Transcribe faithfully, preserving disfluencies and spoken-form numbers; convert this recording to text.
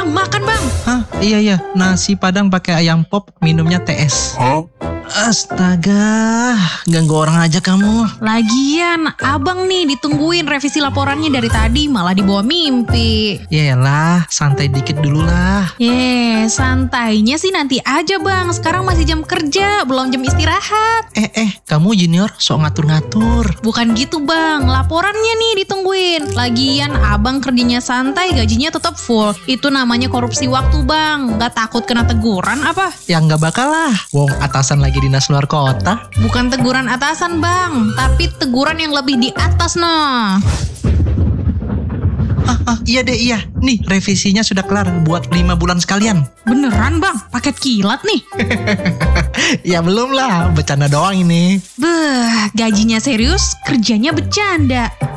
Bang, makan bang. Hah? Iya iya, nasi padang pakai ayam pop, minumnya T S. Huh? Astaga, ganggu orang aja kamu. Lagian, abang nih ditungguin revisi laporannya dari tadi, malah dibawa mimpi. Yaelah, santai dikit dulu lah. Ye, santainya sih nanti aja bang. Sekarang masih jam kerja, belum jam istirahat. Eh eh, kamu junior sok ngatur-ngatur. Bukan gitu bang, laporannya nih ditungguin. Lagian abang kerjanya santai, gajinya tetap full. Itu namanya korupsi waktu bang. Gak takut kena teguran apa? Ya nggak bakal lah, wong atasan lagi dinas luar kota. Bukan teguran atasan bang, tapi teguran yang lebih di atas noh. Ah, ah, iya deh iya, nih revisinya sudah kelar buat lima bulan sekalian. Beneran bang, paket kilat nih. Ya belum lah, bercanda doang ini. Beuh, gajinya serius, kerjanya bercanda.